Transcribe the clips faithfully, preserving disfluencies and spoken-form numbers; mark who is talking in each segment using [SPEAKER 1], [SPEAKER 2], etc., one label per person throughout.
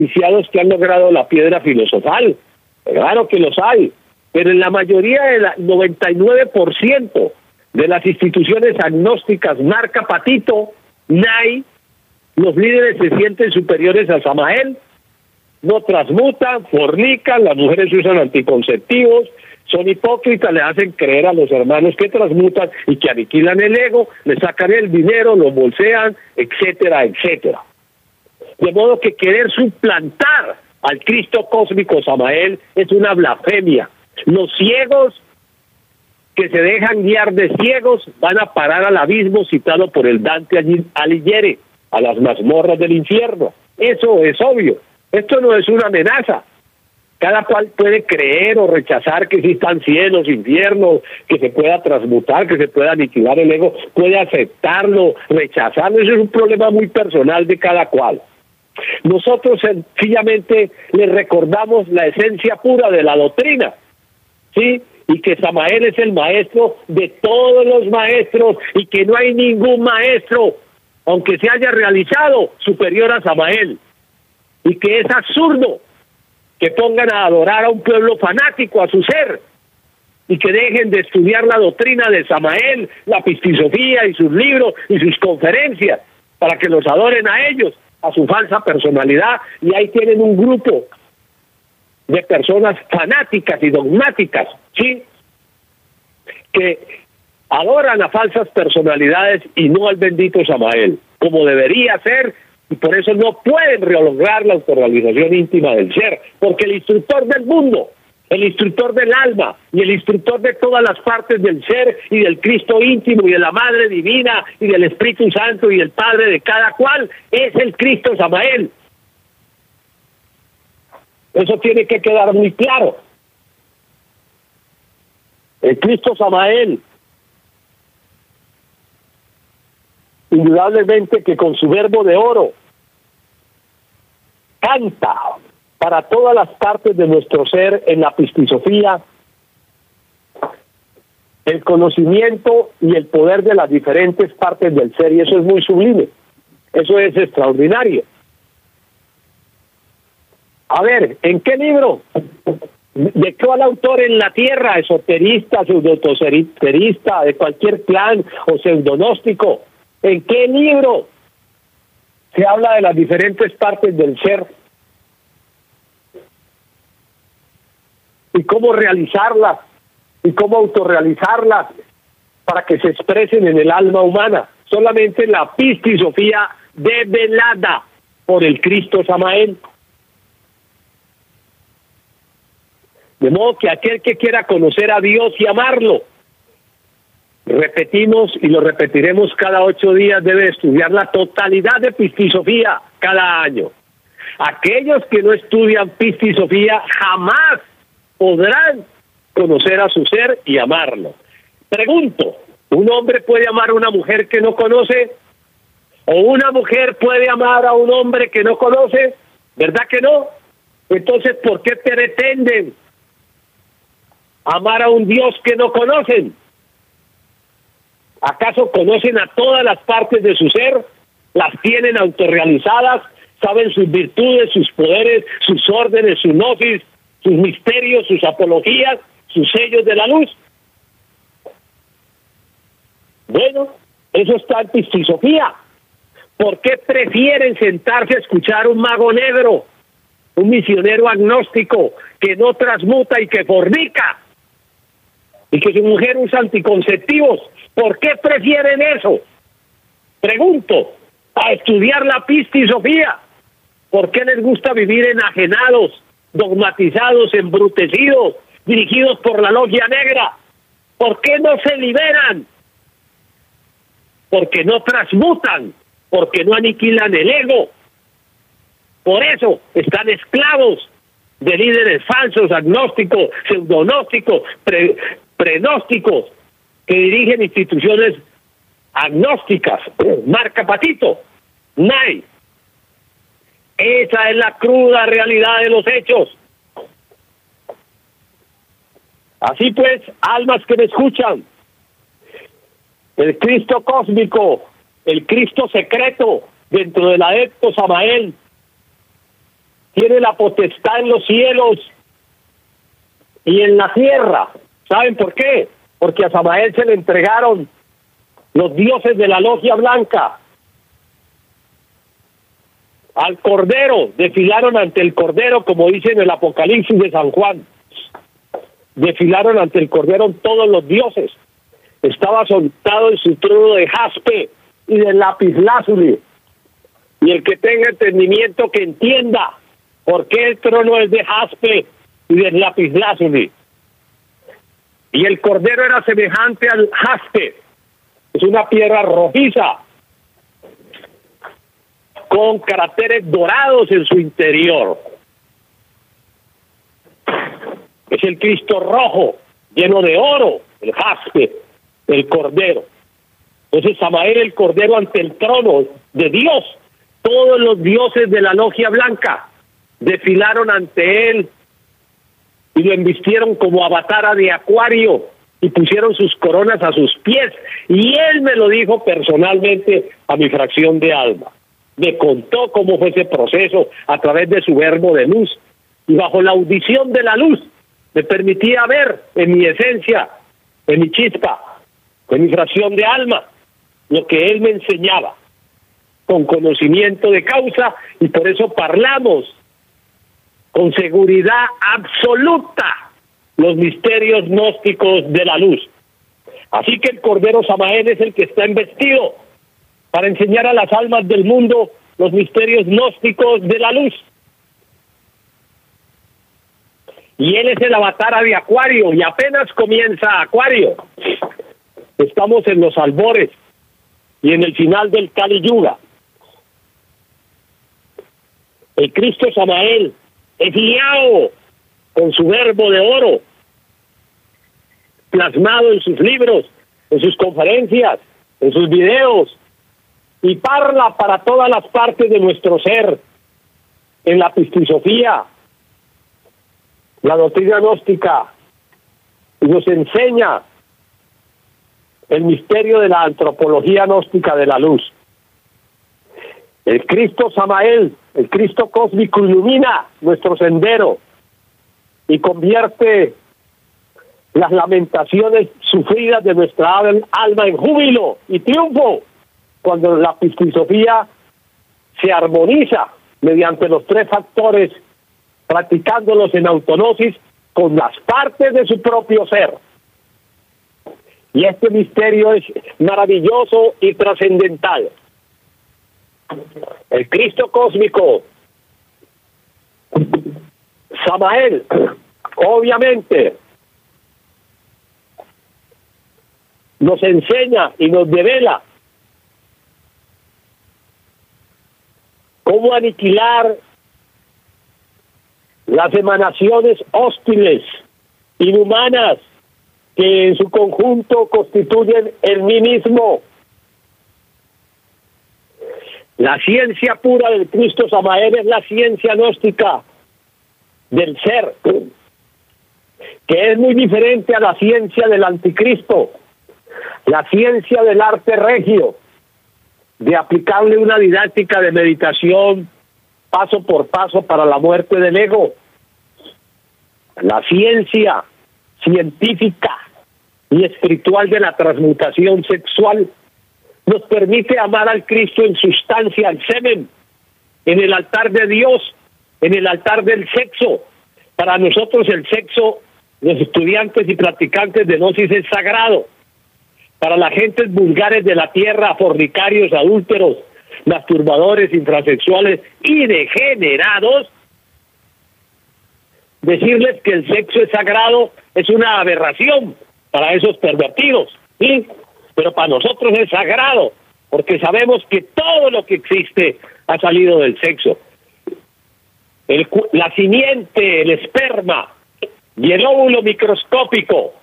[SPEAKER 1] iniciados que han logrado la piedra filosofal. Claro que los hay, pero en la mayoría del noventa y nueve por ciento de las instituciones agnósticas marca Patito, N A I, los líderes se sienten superiores a Samael, no transmutan, fornican, las mujeres usan anticonceptivos, son hipócritas, le hacen creer a los hermanos que transmutan y que aniquilan el ego, le sacan el dinero, lo bolsean, etcétera, etcétera. De modo que querer suplantar al Cristo cósmico Samael es una blasfemia. Los ciegos que se dejan guiar de ciegos van a parar al abismo citado por el Dante Alighieri, a las mazmorras del infierno. Eso es obvio. Esto no es una amenaza. Cada cual puede creer o rechazar que existan cielos, infiernos, que se pueda transmutar, que se pueda aniquilar el ego, puede aceptarlo, rechazarlo. Eso es un problema muy personal de cada cual. Nosotros sencillamente les recordamos la esencia pura de la doctrina, ¿sí? Y que Samael es el maestro de todos los maestros y que no hay ningún maestro, aunque se haya realizado, superior a Samael. Y que es absurdo que pongan a adorar a un pueblo fanático, a su ser, y que dejen de estudiar la doctrina de Samael, la pistisofía y sus libros y sus conferencias, para que los adoren a ellos, a su falsa personalidad, y ahí tienen un grupo de personas fanáticas y dogmáticas, ¿sí?, que adoran a falsas personalidades y no al bendito Samael, como debería ser, y por eso no pueden lograr la autorrealización íntima del ser, porque el instructor del mundo, el instructor del alma y el instructor de todas las partes del ser y del Cristo íntimo y de la Madre Divina y del Espíritu Santo y el Padre de cada cual es el Cristo Samael. Eso tiene que quedar muy claro. El Cristo Samael, indudablemente que con su verbo de oro canta para todas las partes de nuestro ser en la pistisofía, el conocimiento y el poder de las diferentes partes del ser, y eso es muy sublime, eso es extraordinario. A ver, ¿en qué libro? ¿De cuál autor en la tierra, esoterista, pseudoesoterista, de cualquier plan o pseudonóstico? ¿En qué libro se habla de las diferentes partes del ser? Y cómo realizarlas, y cómo autorrealizarlas para que se expresen en el alma humana. Solamente la pistisofía develada por el Cristo Samael. De modo que aquel que quiera conocer a Dios y amarlo, repetimos y lo repetiremos cada ocho días, debe estudiar la totalidad de pistisofía cada año. Aquellos que no estudian pistisofía jamás podrán conocer a su ser y amarlo. Pregunto, ¿un hombre puede amar a una mujer que no conoce? ¿O una mujer puede amar a un hombre que no conoce? ¿Verdad que no? Entonces, ¿por qué pretenden amar a un Dios que no conocen? ¿Acaso conocen a todas las partes de su ser? ¿Las tienen autorrealizadas? ¿Saben sus virtudes, sus poderes, sus órdenes, su gnosis, sus misterios, sus apologías, sus sellos de la luz? Bueno, eso está en pistisofía. ¿Por qué prefieren sentarse a escuchar un mago negro, un misionero agnóstico que no transmuta y que fornica, y que su mujer usa anticonceptivos? ¿Por qué prefieren eso? Pregunto, a estudiar la pistisofía. ¿Por qué les gusta vivir enajenados, dogmatizados, embrutecidos, dirigidos por la logia negra? ¿Por qué no se liberan? Porque no transmutan, porque no aniquilan el ego. Por eso están esclavos de líderes falsos, agnósticos, pseudonósticos, pre, prenósticos, que dirigen instituciones agnósticas. Marca Patito, N A I. Esa es la cruda realidad de los hechos. Así pues, almas que me escuchan, el Cristo cósmico, el Cristo secreto dentro del adepto Samael, tiene la potestad en los cielos y en la tierra. ¿Saben por qué? Porque a Samael se le entregaron los dioses de la logia blanca. Al Cordero, desfilaron ante el Cordero, como dice en el Apocalipsis de San Juan. Desfilaron ante el Cordero todos los dioses. Estaba soltado en su trono de jaspe y de lapislázuli. Y el que tenga entendimiento que entienda por qué el trono es de jaspe y de lapislázuli. Y el Cordero era semejante al jaspe. Es una piedra rojiza con caracteres dorados en su interior. Es el Cristo rojo, lleno de oro, el jaspe, el Cordero. Entonces Samael, el Cordero, ante el trono de Dios. Todos los dioses de la logia blanca desfilaron ante él y lo embistieron como avatara de acuario y pusieron sus coronas a sus pies. Y él me lo dijo personalmente a mi fracción de alma. Me contó cómo fue ese proceso a través de su verbo de luz. Y bajo la audición de la luz me permitía ver en mi esencia, en mi chispa, en mi fracción de alma, lo que él me enseñaba, con conocimiento de causa, y por eso parlamos con seguridad absoluta los misterios gnósticos de la luz. Así que el Cordero Samael es el que está investido para enseñar a las almas del mundo los misterios gnósticos de la luz. Y él es el avatara de Acuario, y apenas comienza Acuario. Estamos en los albores y en el final del Kali Yuga. El Cristo Samael es guiado con su verbo de oro, plasmado en sus libros, en sus conferencias, en sus videos, y parla para todas las partes de nuestro ser, en la pistisofía, la doctrina gnóstica, y nos enseña el misterio de la antropología gnóstica de la luz. El Cristo Samael, el Cristo cósmico, ilumina nuestro sendero y convierte las lamentaciones sufridas de nuestra alma en júbilo y triunfo, cuando la pistisofía se armoniza mediante los tres factores, practicándolos en autonosis con las partes de su propio ser. Y este misterio es maravilloso y trascendental. El Cristo cósmico, Samael, obviamente, nos enseña y nos devela cómo aniquilar las emanaciones hostiles, inhumanas, que en su conjunto constituyen el mí mismo. La ciencia pura del Cristo Samael es la ciencia gnóstica del ser, que es muy diferente a la ciencia del anticristo, la ciencia del arte regio, de aplicarle una didáctica de meditación paso por paso para la muerte del ego. La ciencia científica y espiritual de la transmutación sexual nos permite amar al Cristo en sustancia, al semen, en el altar de Dios, en el altar del sexo. Para nosotros el sexo, los estudiantes y practicantes de gnosis, es sagrado. Para las gentes vulgares de la tierra, fornicarios, adúlteros, masturbadores, intrasexuales y degenerados, decirles que el sexo es sagrado es una aberración para esos pervertidos, ¿sí? Pero para nosotros es sagrado, porque sabemos que todo lo que existe ha salido del sexo. El, la simiente, el esperma y el óvulo microscópico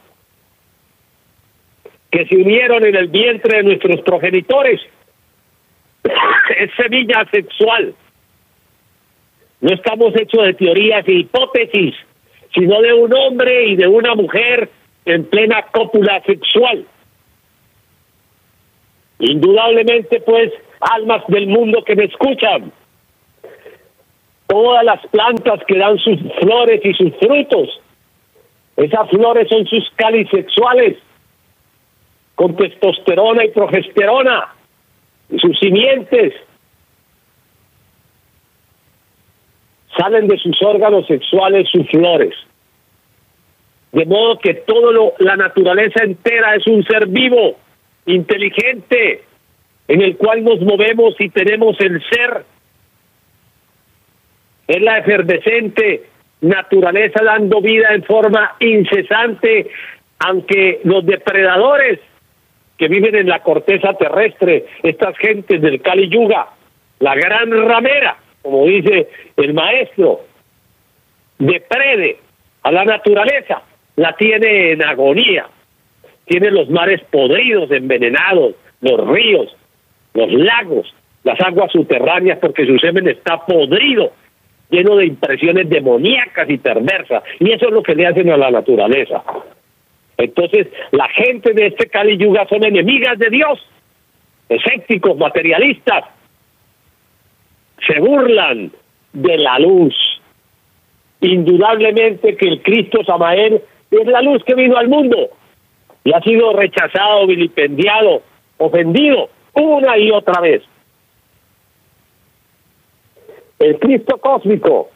[SPEAKER 1] que se unieron en el vientre de nuestros progenitores es semilla sexual. No estamos hechos de teorías e hipótesis, sino de un hombre y de una mujer en plena cópula sexual. Indudablemente, pues, almas del mundo que me escuchan, Todas las plantas que dan sus flores y sus frutos, esas flores son sus cáliz sexuales, con testosterona y progesterona, y sus simientes salen de sus órganos sexuales sus flores. De modo que todo lo, la naturaleza entera es un ser vivo, inteligente, en el cual nos movemos y tenemos el ser. Es la efervescente naturaleza dando vida en forma incesante, aunque los depredadores que viven en la corteza terrestre, estas gentes del Kali Yuga, la gran ramera, como dice el maestro, deprede a la naturaleza, la tiene en agonía, tiene los mares podridos, envenenados, los ríos, los lagos, las aguas subterráneas, porque su semen está podrido, lleno de impresiones demoníacas y perversas, y eso es lo que le hacen a la naturaleza. Entonces, la gente de este Kali Yuga son enemigas de Dios, escépticos, materialistas, se burlan de la luz. Indudablemente que el Cristo Samael es la luz que vino al mundo y ha sido rechazado, vilipendiado, ofendido una y otra vez. El Cristo cósmico,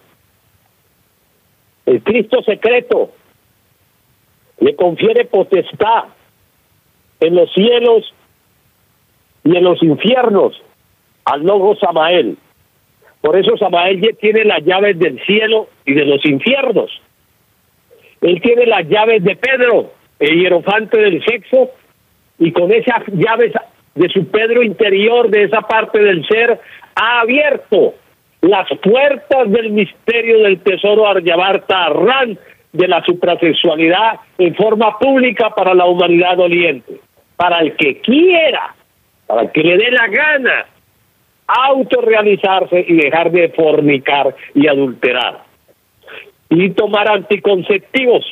[SPEAKER 1] el Cristo secreto, le confiere potestad en los cielos y en los infiernos al logo Samael. Por eso Samael tiene las llaves del cielo y de los infiernos. Él tiene las llaves de Pedro, el hierofante del sexo, y con esas llaves de su Pedro interior, de esa parte del ser, ha abierto las puertas del misterio del tesoro Aryavarta Arran, de la suprasexualidad en forma pública para la humanidad doliente, para el que quiera, para el que le dé la gana, autorrealizarse y dejar de fornicar y adulterar, y tomar anticonceptivos,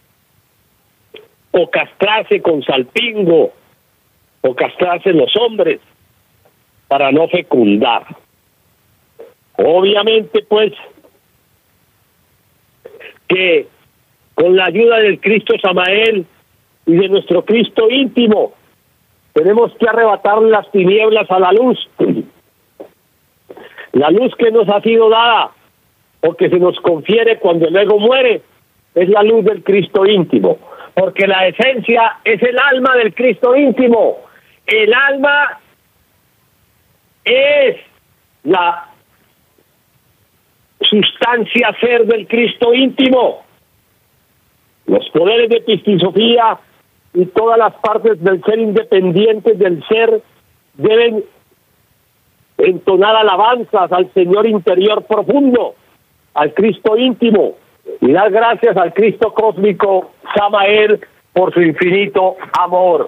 [SPEAKER 1] o castrarse con salpingo, o castrarse los hombres, para no fecundar. Obviamente, pues, que con la ayuda del Cristo Samael y de nuestro Cristo íntimo, tenemos que arrebatar las tinieblas a la luz. La luz que nos ha sido dada, porque se nos confiere cuando el ego muere, es la luz del Cristo íntimo, porque la esencia es el alma del Cristo íntimo. El alma es la sustancia ser del Cristo íntimo. Los poderes de epistisofía y todas las partes del ser independientes del ser deben entonar alabanzas al Señor interior profundo, al Cristo íntimo, y dar gracias al Cristo cósmico Samael por su infinito amor.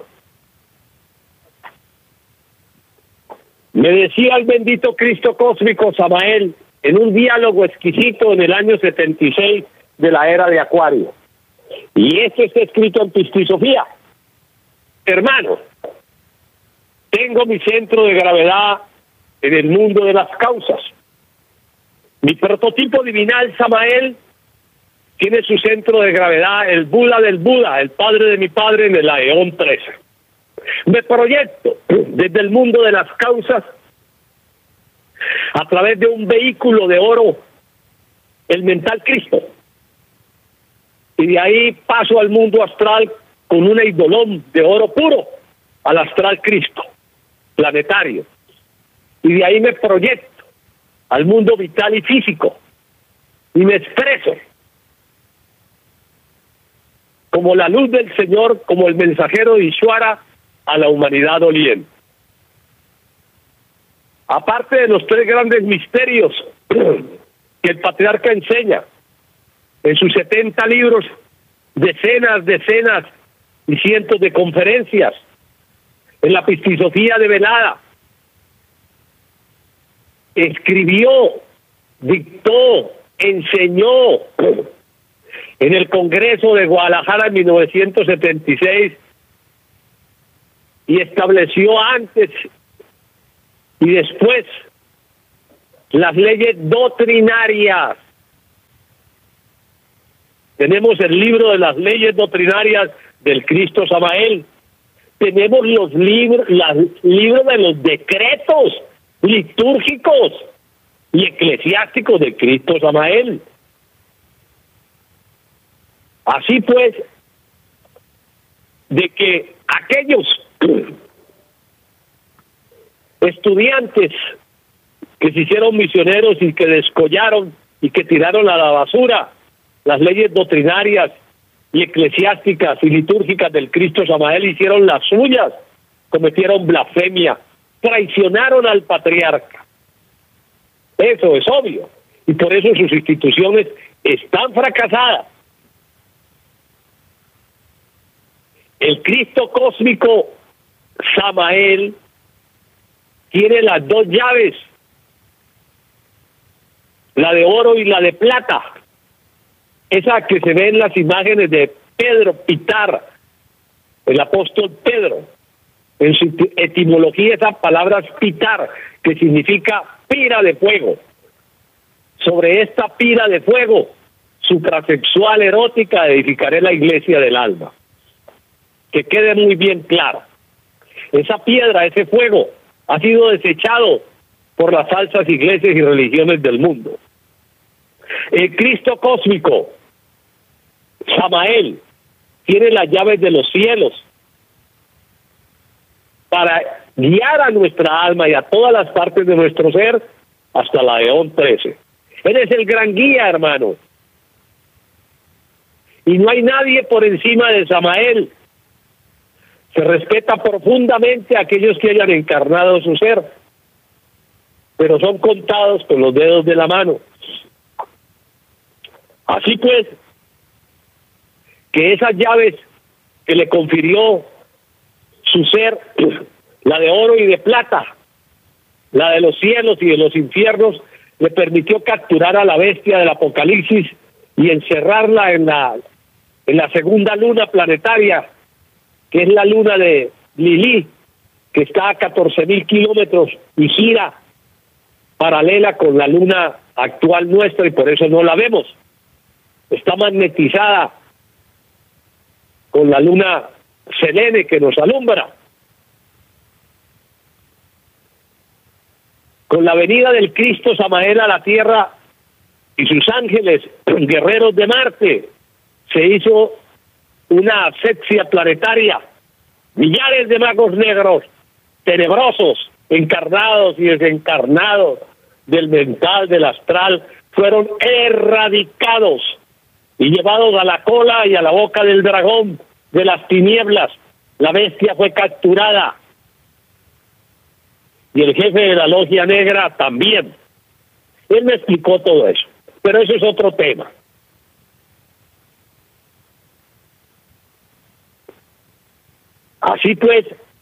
[SPEAKER 1] Me decía el bendito Cristo cósmico Samael en un diálogo exquisito en el año setenta y seis de la era de Acuario, y esto está escrito en Pistisofía: hermano, tengo mi centro de gravedad en el mundo de las causas. Mi prototipo divinal Samael tiene su centro de gravedad, el Buda del Buda, el padre de mi padre, en el Aeón trece. Me proyecto desde el mundo de las causas a través de un vehículo de oro, el mental Cristo, y de ahí paso al mundo astral con un eidolón de oro puro, al astral Cristo planetario, y de ahí me proyecto al mundo vital y físico y me expreso como la luz del Señor, como el mensajero de Ishvara a la humanidad doliente. Aparte de los tres grandes misterios que el patriarca enseña en sus setenta libros, decenas, decenas y cientos de conferencias, en la Pistisofía develada, escribió, dictó, enseñó en el Congreso de Guadalajara en mil novecientos setenta y seis, y estableció antes y después las leyes doctrinarias. Tenemos el libro de las leyes doctrinarias del Cristo Samael. Tenemos los libros, los libros de los decretos litúrgicos y eclesiásticos del Cristo Samael. Así pues, de que aquellos estudiantes que se hicieron misioneros y que descollaron y que tiraron a la basura las leyes doctrinarias y eclesiásticas y litúrgicas del Cristo Samael, hicieron las suyas, cometieron blasfemia, traicionaron al patriarca. Eso es obvio, y por eso sus instituciones están fracasadas. El Cristo cósmico Samael tiene las dos llaves, la de oro y la de plata, esa que se ve en las imágenes de Pedro, Pitar, el apóstol Pedro. En su etimología esa palabra es pitar, que significa pira de fuego. Sobre esta pira de fuego suprasexual erótica edificaré la iglesia del alma. Que quede muy bien claro. Esa piedra, ese fuego, ha sido desechado por las falsas iglesias y religiones del mundo. El Cristo cósmico, Samael, tiene las llaves de los cielos para guiar a nuestra alma y a todas las partes de nuestro ser hasta la Eón trece. Él es el gran guía, hermano. Y no hay nadie por encima de Samael. Se respeta profundamente a aquellos que hayan encarnado su ser, pero son contados con los dedos de la mano. Así pues, que esas llaves que le confirió su ser, la de oro y de plata, la de los cielos y de los infiernos, le permitió capturar a la bestia del Apocalipsis y encerrarla en la, en la segunda luna planetaria, que es la luna de Lilí, que está a catorce mil kilómetros y gira paralela con la luna actual nuestra, y por eso no la vemos. Está magnetizada con la luna Selene, que nos alumbra. Con la venida del Cristo Samael a la tierra y sus ángeles, guerreros de Marte, se hizo una asepsia planetaria. Millares de magos negros, tenebrosos, encarnados y desencarnados, del mental, del astral, fueron erradicados y llevados a la cola y a la boca del dragón de las tinieblas. La bestia fue capturada y el jefe de la logia negra también. Él me explicó todo eso, pero eso es otro tema. Así pues,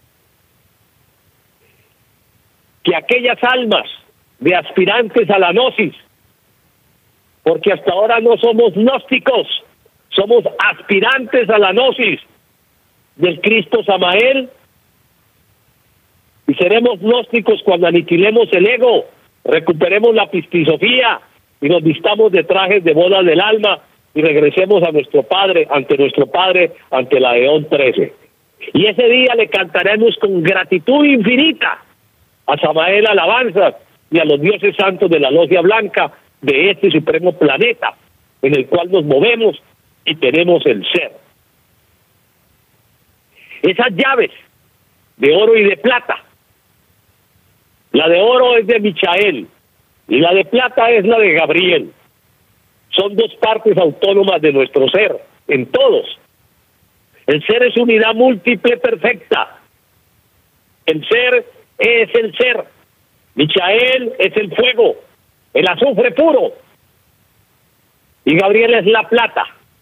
[SPEAKER 1] que aquellas almas de aspirantes a la gnosis, porque hasta ahora no somos gnósticos, somos aspirantes a la gnosis del Cristo Samael, y seremos gnósticos cuando aniquilemos el ego, recuperemos la pistisofía y nos vistamos de trajes de boda del alma y regresemos a nuestro Padre, ante nuestro Padre, ante la Eón trece. Y ese día le cantaremos con gratitud infinita a Samael alabanzas y a los dioses santos de la logia blanca de este supremo planeta en el cual nos movemos y tenemos el ser. Esas llaves de oro y de plata, la de oro es de Michael y la de plata es la de Gabriel. Son dos partes autónomas de nuestro ser, en todos. El ser es unidad múltiple perfecta. El ser es el ser. Michael es el fuego, el azufre puro. Y Gabriel es la plata.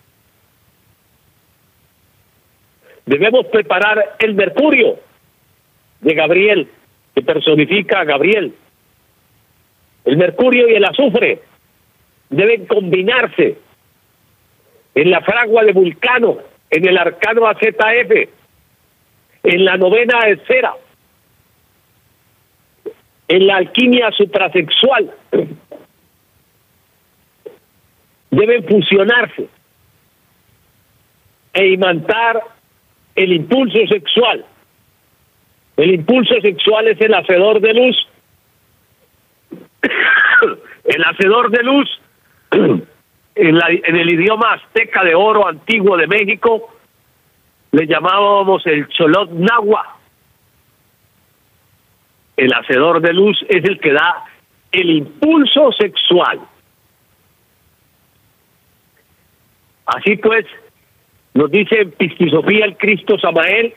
[SPEAKER 1] Debemos preparar el mercurio de Gabriel, que personifica a Gabriel. El mercurio y el azufre deben combinarse en la fragua de Vulcano, en el arcano A Z F, en la novena esfera. en la alquimia suprasexual deben fusionarse e imantar el impulso sexual. El impulso sexual es el hacedor de luz. El hacedor de luz, en, la, en el idioma azteca de oro antiguo de México, le llamábamos el Cholot Nahua. El hacedor de luz es el que da el impulso sexual. Así pues, nos dice en Pistisofía el Cristo Samael,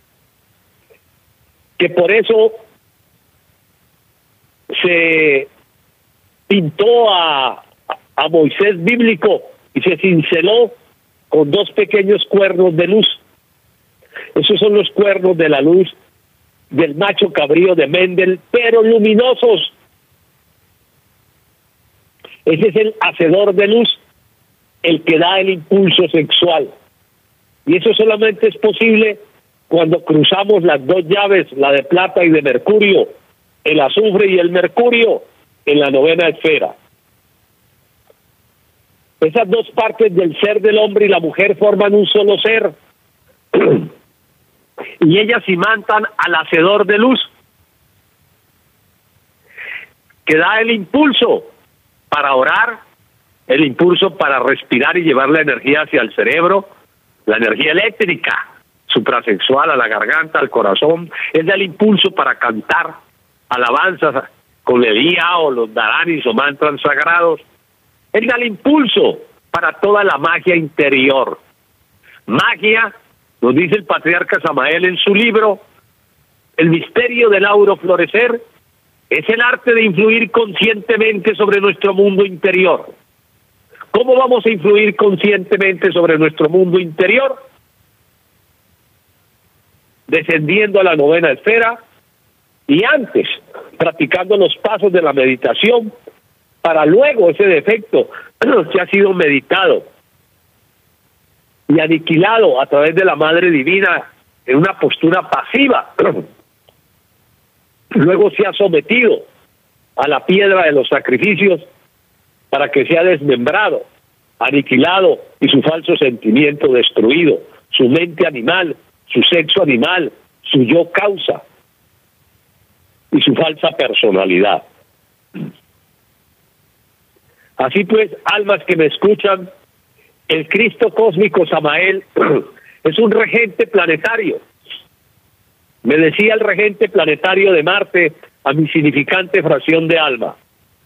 [SPEAKER 1] que por eso se pintó a, a Moisés bíblico y se cinceló con dos pequeños cuernos de luz. Esos son los cuernos de la luz del macho cabrío de Mendel, pero luminosos. Ese es el hacedor de luz, el que da el impulso sexual. Y eso solamente es posible cuando cruzamos las dos llaves, la de plata y de mercurio, el azufre y el mercurio, en la novena esfera. Esas dos partes del ser del hombre y la mujer forman un solo ser. Y ellas imantan al hacedor de luz, que da el impulso para orar, el impulso para respirar y llevar la energía hacia el cerebro, la energía eléctrica, suprasexual, a la garganta, al corazón. Él da el impulso para cantar alabanzas con el Ia o los Dharanis o mantras sagrados. Él da el impulso para toda la magia interior. Magia, nos dice el patriarca Samael en su libro, el misterio del auro florecer, es el arte de influir conscientemente sobre nuestro mundo interior. ¿Cómo vamos a influir conscientemente sobre nuestro mundo interior? Descendiendo a la novena esfera y antes practicando los pasos de la meditación, para luego ese defecto que ha sido meditado y aniquilado a través de la Madre Divina en una postura pasiva, luego se ha sometido a la piedra de los sacrificios para que sea desmembrado, aniquilado y su falso sentimiento destruido, su mente animal, su sexo animal, su yo causa y su falsa personalidad. Así pues, almas que me escuchan, el Cristo cósmico Samael es un regente planetario. Me decía el regente planetario de Marte a mi significante fracción de alma.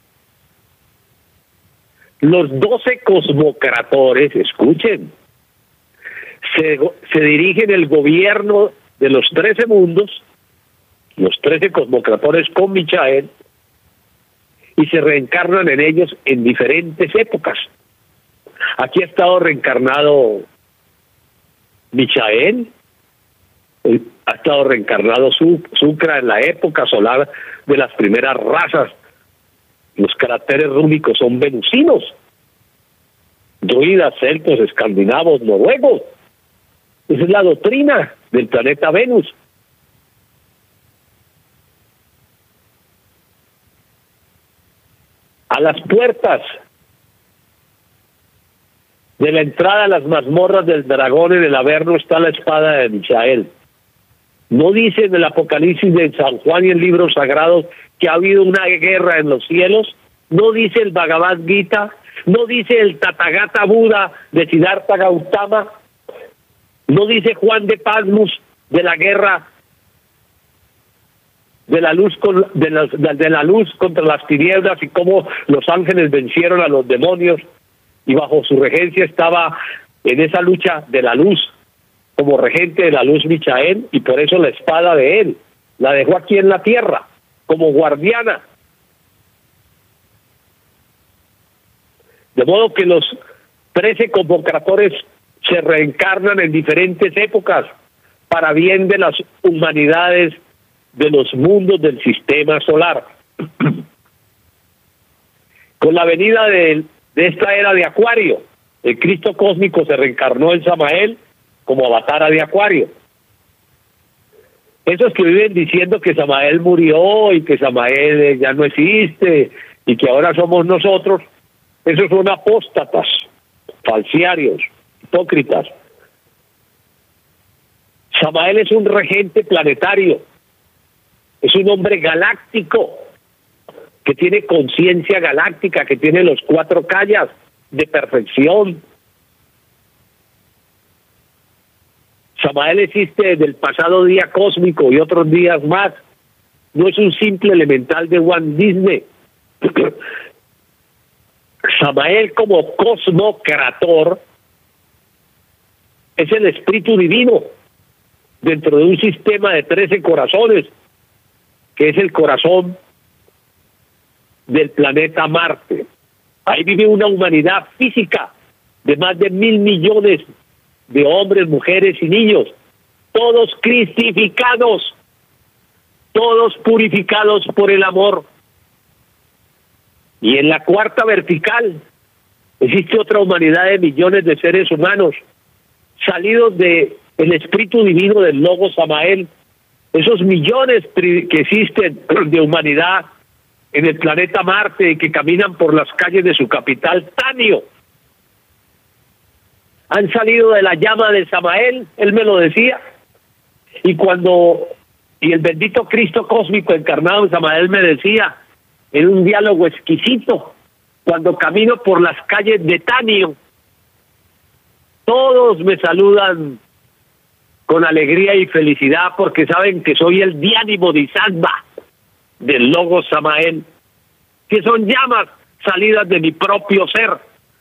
[SPEAKER 1] Los doce cosmocratores, escuchen, se, se dirigen el gobierno de los trece mundos, los trece cosmocratores con Michael, y se reencarnan en ellos en diferentes épocas. Aquí ha estado reencarnado Michael, ha estado reencarnado Sucra en la época solar de las primeras razas. Los caracteres rúnicos son venusinos, druidas, celtos, escandinavos, noruegos. Esa es la doctrina del planeta Venus. A las puertas de la entrada a las mazmorras del dragón en el Averno está la espada de Michael. No dice en el Apocalipsis de San Juan y en libros sagrados que ha habido una guerra en los cielos. No dice el Bhagavad Gita, no dice el Tathagata Buda de Siddhartha Gautama, no dice Juan de Patmos de la guerra de la luz con, de, la, de la luz contra las tinieblas y cómo los ángeles vencieron a los demonios y bajo su regencia estaba en esa lucha de la luz como regente de la luz Michael, y por eso la espada de él la dejó aquí en la tierra como guardiana. De modo que los trece convocadores se reencarnan en diferentes épocas para bien de las humanidades de los mundos del sistema solar. Con la venida de, de esta era de Acuario, el Cristo cósmico se reencarnó en Samael como avatara de Acuario. Esos que viven diciendo que Samael murió y que Samael eh, ya no existe y que ahora somos nosotros, esos son apóstatas, falciarios, hipócritas. Samael es un regente planetario, es un hombre galáctico, que tiene conciencia galáctica, que tiene los cuatro callas de perfección. Samael existe desde el pasado día cósmico y otros días más. No es un simple elemental de Walt Disney. Samael, como cosmocrator, es el espíritu divino dentro de un sistema de trece corazones, que es el corazón del planeta Marte. Ahí vive una humanidad física de más de mil millones de hombres, mujeres y niños, todos cristificados, todos purificados por el amor. Y en la cuarta vertical existe otra humanidad de millones de seres humanos, salidos de el espíritu divino del Logo Samael, esos millones que existen de humanidad en el planeta Marte y que caminan por las calles de su capital, Tanio, han salido de la llama de Samael, él me lo decía, y cuando, y el bendito Cristo cósmico encarnado en Samael me decía, en un diálogo exquisito, cuando camino por las calles de Tanio, todos me saludan con alegría y felicidad porque saben que soy el diánimo de Isatba del Logo Samael, que son llamas salidas de mi propio ser.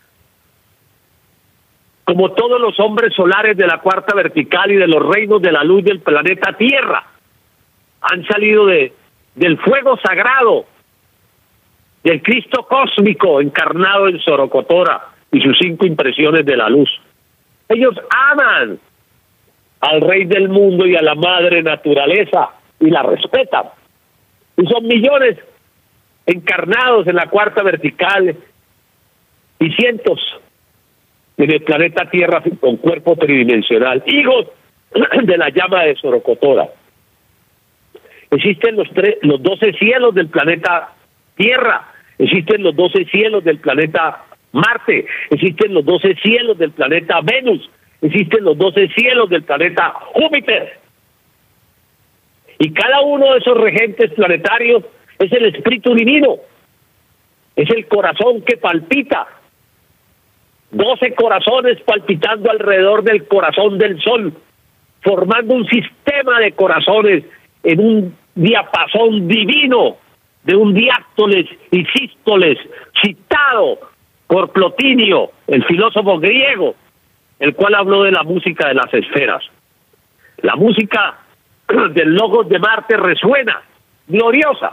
[SPEAKER 1] Como todos los hombres solares de la cuarta vertical y de los reinos de la luz del planeta Tierra, han salido de, del fuego sagrado, del Cristo cósmico encarnado en Sorocotora y sus cinco impresiones de la luz. Ellos aman al Rey del mundo y a la Madre Naturaleza y la respetan. Y son millones encarnados en la cuarta vertical y cientos en el planeta Tierra con cuerpo tridimensional, hijos de la llama de Sorocotora. Existen los tres, los doce cielos del planeta Tierra, existen los doce cielos del planeta Marte, existen los doce cielos del planeta Venus, existen los doce cielos del planeta Júpiter. Y cada uno de esos regentes planetarios es el espíritu divino, es el corazón que palpita. Doce corazones palpitando alrededor del corazón del Sol, formando un sistema de corazones en un diapasón divino de un diástoles y sístoles citado por Plotinio, el filósofo griego, el cual habló de la música de las esferas. La música del Logos de Marte resuena, gloriosa,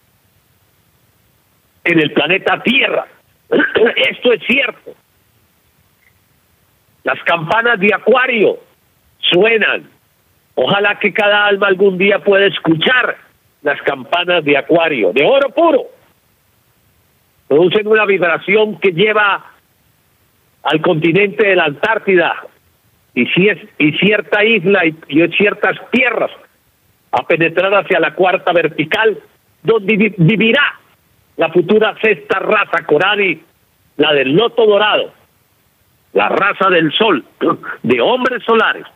[SPEAKER 1] en el planeta Tierra. Esto es cierto. Las campanas de Acuario suenan. Ojalá que cada alma algún día pueda escuchar las campanas de Acuario, de oro puro. Producen una vibración que lleva al continente de la Antártida y, si es, y cierta isla y, y ciertas tierras a penetrar hacia la cuarta vertical, donde vi, vivirá la futura sexta raza Corani, la del loto dorado, la raza del sol, de hombres solares.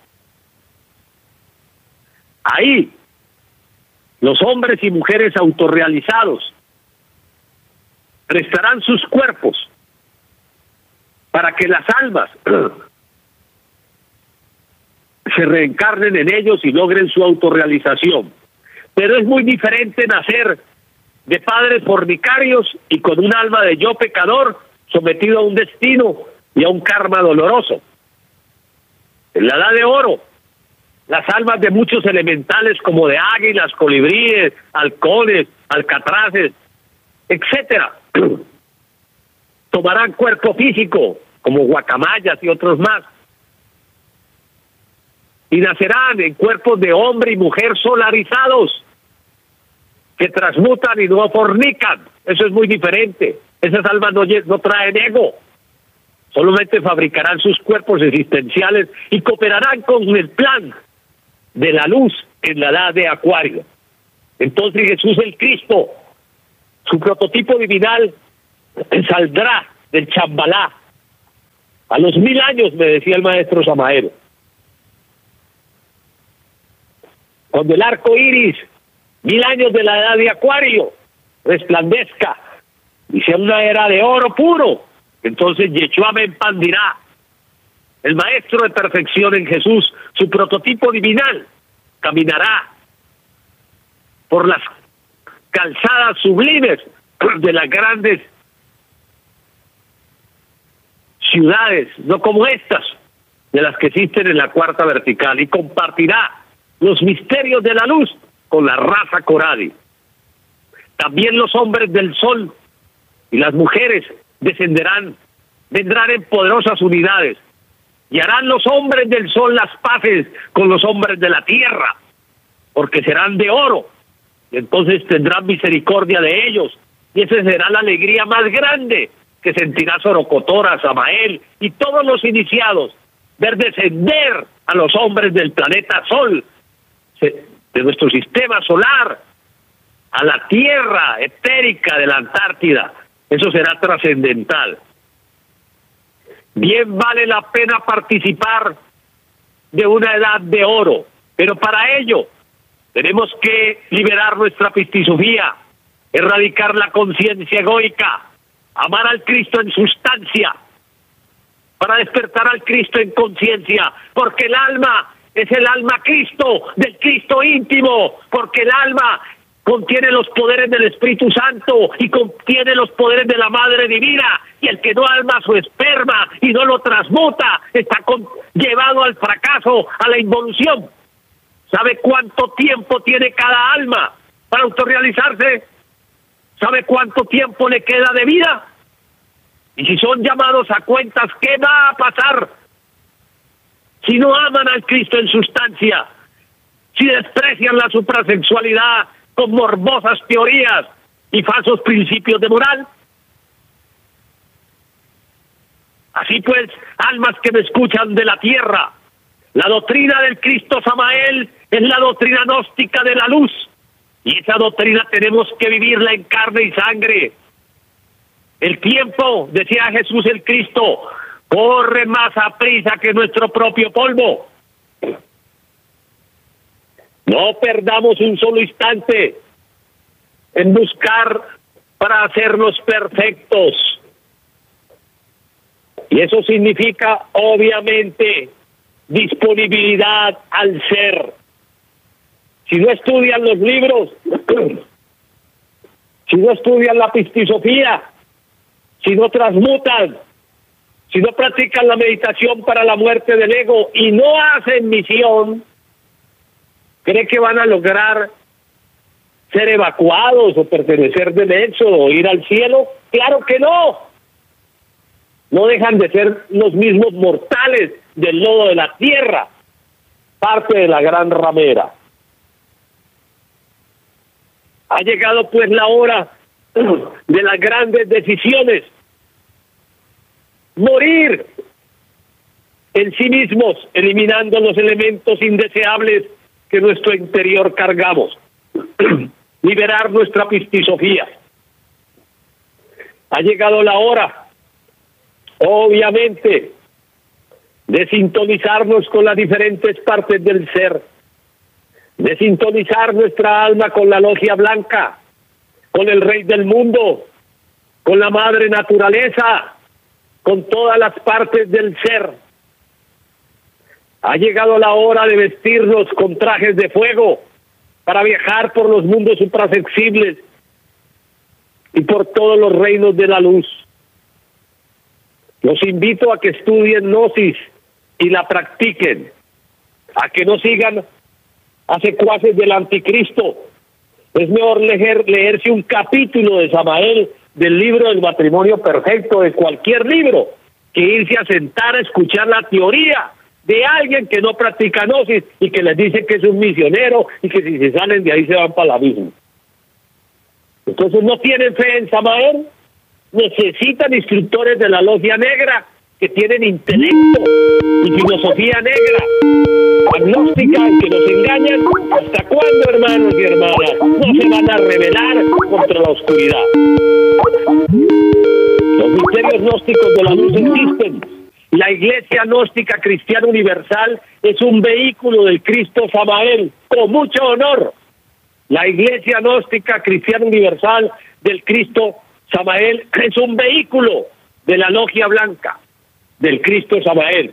[SPEAKER 1] Ahí, los hombres y mujeres autorrealizados prestarán sus cuerpos para que las almas se reencarnen en ellos y logren su autorrealización. Pero es muy diferente nacer de padres fornicarios y con un alma de yo pecador sometido a un destino y a un karma doloroso. En la edad de oro, las almas de muchos elementales como de águilas, colibríes, halcones, alcatraces, etcétera, tomarán cuerpo físico como guacamayas y otros más y nacerán en cuerpos de hombre y mujer solarizados que transmutan y no fornican. Eso es muy diferente. Esas almas no, no traen ego, solamente fabricarán sus cuerpos existenciales y cooperarán con el plan de la luz en la edad de Acuario. Entonces Jesús el Cristo, su prototipo divinal, saldrá del Chambalá a los mil años, me decía el maestro Samael, cuando el arco iris, mil años de la edad de Acuario, resplandezca y sea una era de oro puro. Entonces Yeshua me expandirá, el maestro de perfección en Jesús, su prototipo divinal, caminará por las calzadas sublimes de las grandes ciudades, no como estas, de las que existen en la cuarta vertical, y compartirá los misterios de la luz con la raza Coradi. También los hombres del sol y las mujeres descenderán, vendrán en poderosas unidades, y harán los hombres del sol las paces con los hombres de la tierra, porque serán de oro, y entonces tendrán misericordia de ellos, y esa será la alegría más grande que sentirá Sorocotora, Samael y todos los iniciados, ver descender a los hombres del planeta Sol, de nuestro sistema solar, a la tierra etérica de la Antártida. Eso será trascendental. Bien vale la pena participar de una edad de oro, pero para ello tenemos que liberar nuestra pistisofía, erradicar la conciencia egoica, amar al Cristo en sustancia, para despertar al Cristo en conciencia, porque el alma es el alma Cristo, del Cristo íntimo, porque el alma contiene los poderes del Espíritu Santo y contiene los poderes de la Madre Divina, y el que no alma su esperma y no lo transmuta está con, llevado al fracaso, a la involución. ¿Sabe cuánto tiempo tiene cada alma para autorrealizarse? ¿Sabe cuánto tiempo le queda de vida? Y si son llamados a cuentas, ¿qué va a pasar si no aman al Cristo en sustancia? Si desprecian la suprasexualidad con morbosas teorías y falsos principios de moral. Así pues, almas que me escuchan de la tierra, la doctrina del Cristo Samael es la doctrina gnóstica de la luz, y esa doctrina tenemos que vivirla en carne y sangre. El tiempo, decía Jesús el Cristo, corre más a prisa que nuestro propio polvo. No perdamos un solo instante en buscar para hacernos perfectos. Y eso significa, obviamente, disponibilidad al ser. Si no estudian los libros, si no estudian la pistisofía, si no transmutan, si no practican la meditación para la muerte del ego y no hacen misión, ¿cree que van a lograr ser evacuados o pertenecer del éxodo o ir al cielo? ¡Claro que no! No dejan de ser los mismos mortales del lodo de la tierra, parte de la gran ramera. Ha llegado pues la hora de las grandes decisiones. Morir en sí mismos, eliminando los elementos indeseables que nuestro interior cargamos. Liberar nuestra pistisofía. Ha llegado la hora, obviamente, de sintonizarnos con las diferentes partes del ser, de sintonizar nuestra alma con la logia blanca, con el rey del mundo, con la madre naturaleza, con todas las partes del ser. Ha llegado la hora de vestirnos con trajes de fuego para viajar por los mundos suprasensibles y por todos los reinos de la luz. Los invito a que estudien Gnosis y la practiquen, a que no sigan a secuaces del anticristo. Es mejor leer, leerse un capítulo de Samael del libro del matrimonio perfecto, de cualquier libro, que irse a sentar a escuchar la teoría de alguien que no practica Gnosis y que les dice que es un misionero y que si se salen de ahí se van para el abismo. Entonces no tienen fe en Samael, necesitan instructores de la logia negra que tienen intelecto y filosofía negra, agnóstica, que nos engañan. ¿Hasta cuándo, hermanos y hermanas, no se van a rebelar contra la oscuridad? Los misterios gnósticos de la luz existen. La Iglesia Gnóstica Cristiana Universal es un vehículo del Cristo Samael, con mucho honor. La Iglesia Gnóstica Cristiana Universal del Cristo Samael es un vehículo de la Logia Blanca del Cristo Samael.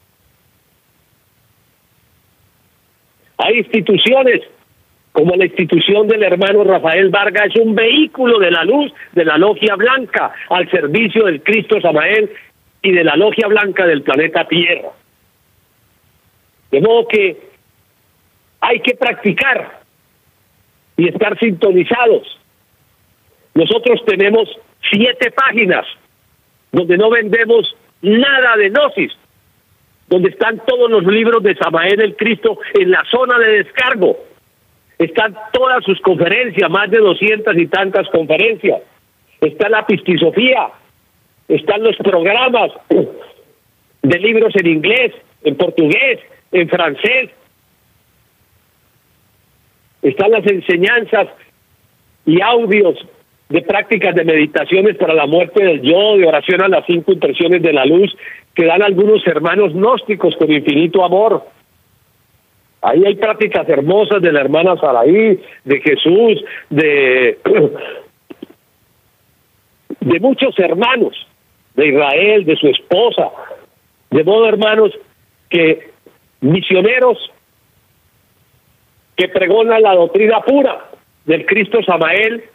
[SPEAKER 1] Hay instituciones como la institución del hermano Rafael Vargas, es un vehículo de la luz de la Logia Blanca al servicio del Cristo Samael y de la Logia Blanca del planeta Tierra. De modo que hay que practicar y estar sintonizados. Nosotros tenemos siete páginas donde no vendemos nada de gnosis, donde están todos los libros de Samael el Cristo en la zona de descargo. Están todas sus conferencias, más de doscientas y tantas conferencias. Está la pistisofía, están los programas de libros en inglés, en portugués, en francés. Están las enseñanzas y audios de prácticas de meditaciones para la muerte del yo, de oración a las cinco impresiones de la luz, que dan algunos hermanos gnósticos con infinito amor. Ahí hay prácticas hermosas de la hermana Saraí, de Jesús, de, de muchos hermanos, de Israel, de su esposa. De modo, hermanos, que misioneros que pregonan la doctrina pura del Cristo Samael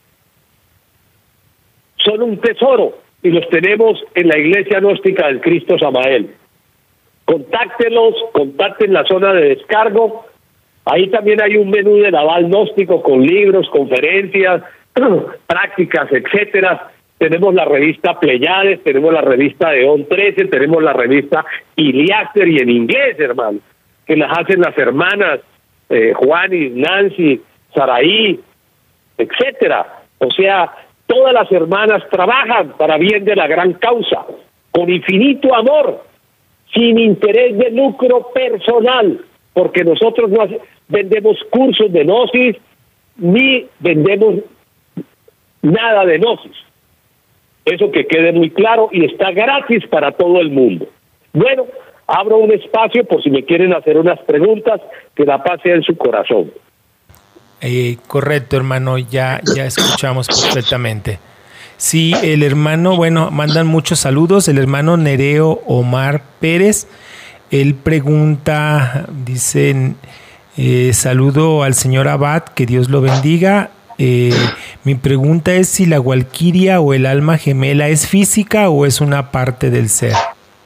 [SPEAKER 1] son un tesoro y los tenemos en la Iglesia Gnóstica del Cristo Samael. Contáctenlos, contacten la zona de descargo. Ahí también hay un menú de naval gnóstico con libros, conferencias, prácticas, etcétera. Tenemos la revista Pleiades, tenemos la revista Eón trece, tenemos la revista Iliáster y en inglés, hermano, que las hacen las hermanas eh, Juanis, Nancy, Saraí, etcétera. O sea, todas las hermanas trabajan para bien de la gran causa, con infinito amor, sin interés de lucro personal, porque nosotros no hace, vendemos cursos de gnosis, ni vendemos nada de gnosis. Eso que quede muy claro, y está gratis para todo el mundo. Bueno, abro un espacio por si me quieren hacer unas preguntas, que la paz sea en su corazón.
[SPEAKER 2] Eh, correcto, hermano, ya, ya escuchamos perfectamente. Sí, el hermano, bueno, mandan muchos saludos. El hermano Nereo Omar Pérez, él pregunta, dice, eh, saludo al señor Abad, que Dios lo bendiga. Eh, mi pregunta es si la Walquiria o el alma gemela es física o es una parte del ser.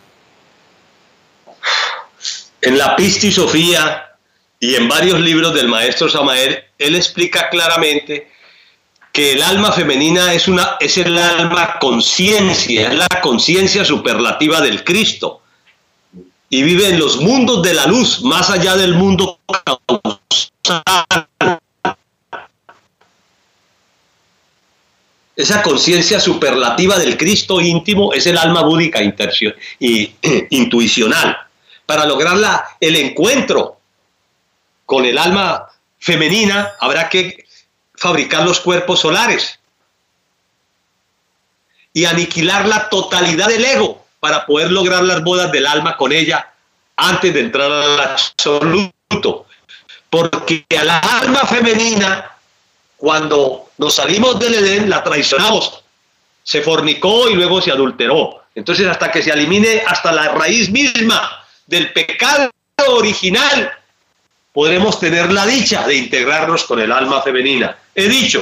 [SPEAKER 3] En la Pistisofía y en varios libros del maestro Samael, él explica claramente que el alma femenina es, una, es el alma conciencia, es la conciencia superlativa del Cristo, y vive en los mundos de la luz, más allá del mundo causal. Esa conciencia superlativa del Cristo íntimo es el alma búdica intercio, y, intuicional. Para lograr la, el encuentro con el alma femenina, habrá que fabricar los cuerpos solares y aniquilar la totalidad del ego para poder lograr las bodas del alma con ella antes de entrar al absoluto. Porque a la alma femenina, cuando nos salimos del Edén, la traicionamos, se fornicó y luego se adulteró. Entonces, hasta que se elimine hasta la raíz misma del pecado original, podremos tener la dicha de integrarnos con el alma femenina. He dicho.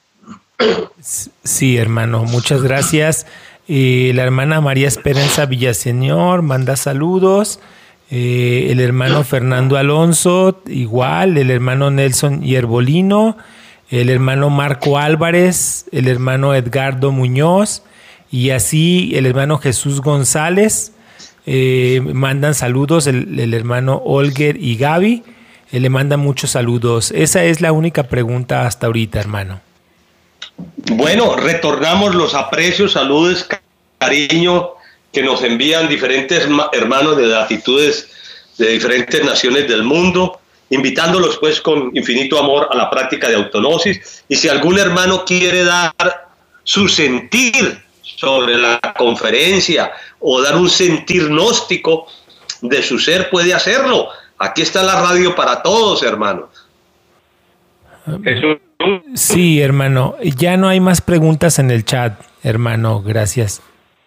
[SPEAKER 2] Sí, hermano, muchas gracias. Eh, la hermana María Esperanza Villaseñor manda saludos. Eh, el hermano Fernando Alonso, igual. El hermano Nelson Yerbolino. El hermano Marco Álvarez. El hermano Edgardo Muñoz. Y así el hermano Jesús González. Eh, mandan saludos. El, el hermano Olger y Gaby. Eh, le mandan muchos saludos. Esa es la única pregunta hasta ahorita, hermano.
[SPEAKER 3] Bueno, retornamos los aprecios, saludos, cariño que nos envían diferentes hermanos de latitudes de diferentes naciones del mundo, invitándolos pues con infinito amor a la práctica de autognosis. Y si algún hermano quiere dar su sentir sobre la conferencia o dar un sentir gnóstico de su ser, puede hacerlo. Aquí está la radio para todos, hermanos.
[SPEAKER 2] Jesús. Sí, hermano. Ya no hay más preguntas en el chat, hermano. Gracias.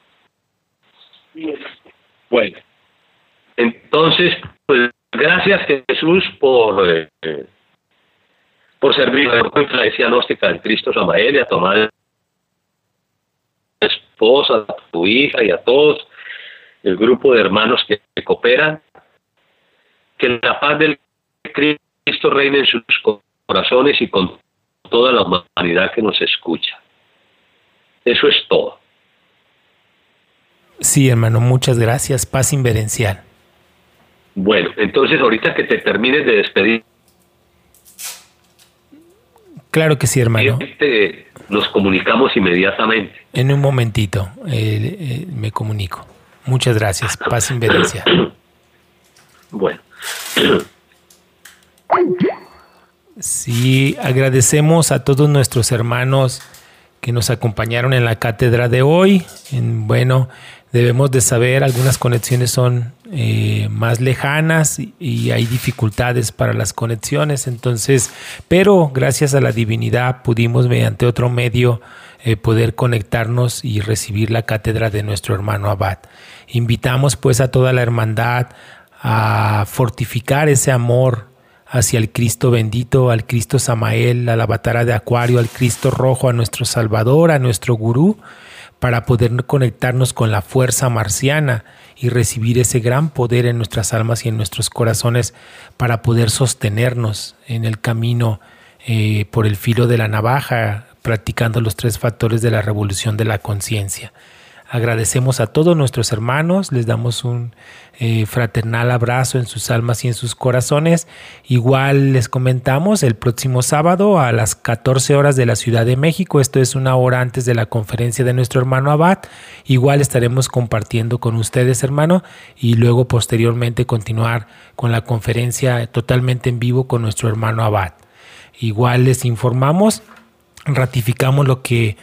[SPEAKER 3] Bueno, entonces, pues gracias, Jesús, por, eh, por servir a la Iglesia Gnóstica del Cristo Samael y a tu madre, esposa, a tu hija y a todos el grupo de hermanos que, que cooperan. Que la paz del Cristo reine en sus corazones y con toda la humanidad que nos escucha. Eso es todo.
[SPEAKER 2] Sí, hermano, muchas gracias. Paz inverencial.
[SPEAKER 3] Bueno, entonces ahorita que te termines de despedir.
[SPEAKER 2] Claro que sí, hermano.
[SPEAKER 3] Te, nos comunicamos inmediatamente.
[SPEAKER 2] En un momentito eh, eh, me comunico. Muchas gracias. Paz inverencial.
[SPEAKER 3] Bueno.
[SPEAKER 2] Sí, agradecemos a todos nuestros hermanos que nos acompañaron en la cátedra de hoy. En, bueno, debemos de saber, algunas conexiones son eh, más lejanas y, y hay dificultades para las conexiones, entonces, pero gracias a la divinidad pudimos mediante otro medio eh, poder conectarnos y recibir la cátedra de nuestro hermano Abad. Invitamos pues a toda la hermandad a fortificar ese amor hacia el Cristo bendito, al Cristo Samael, a la Avatara de Acuario, al Cristo rojo, a nuestro Salvador, a nuestro Gurú, para poder conectarnos con la fuerza marciana y recibir ese gran poder en nuestras almas y en nuestros corazones para poder sostenernos en el camino eh, por el filo de la navaja, practicando los tres factores de la revolución de la conciencia. Agradecemos a todos nuestros hermanos, les damos un eh, fraternal abrazo en sus almas y en sus corazones. Igual les comentamos el próximo sábado a las catorce horas de la Ciudad de México, esto es una hora antes de la conferencia de nuestro hermano Abad. Igual estaremos compartiendo con ustedes, hermano, y luego posteriormente continuar con la conferencia totalmente en vivo con nuestro hermano Abad. Igual les informamos, ratificamos lo que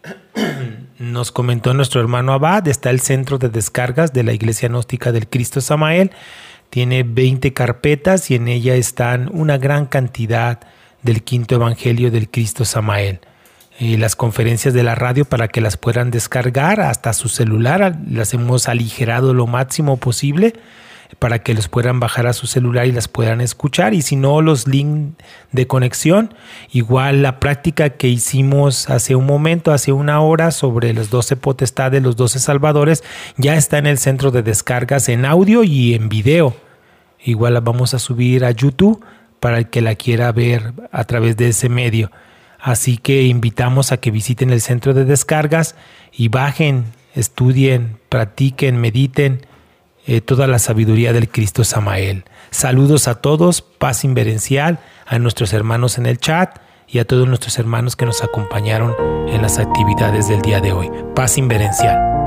[SPEAKER 2] nos comentó nuestro hermano Abad. Está el centro de descargas de la Iglesia Gnóstica del Cristo Samael. Tiene veinte carpetas y en ella están una gran cantidad del quinto evangelio del Cristo Samael. Eh, las conferencias de la radio, para que las puedan descargar hasta su celular, las hemos aligerado lo máximo posible para que los puedan bajar a su celular y las puedan escuchar, y si no, los links de conexión. Igual la práctica que hicimos hace un momento, hace una hora, sobre los doce potestades, los doce salvadores, ya está en el centro de descargas en audio y en video. Igual la vamos a subir a YouTube para el que la quiera ver a través de ese medio. Así que invitamos a que visiten el centro de descargas y bajen, estudien, practiquen, mediten Eh, toda la sabiduría del Cristo Samael. Saludos a todos, paz inverencial, a nuestros hermanos en el chat y a todos nuestros hermanos que nos acompañaron en las actividades del día de hoy. Paz inverencial.